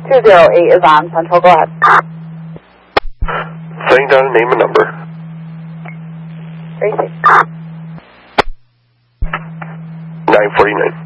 208 is on Central. Go ahead. Setting down a name and number. Tracy. 949.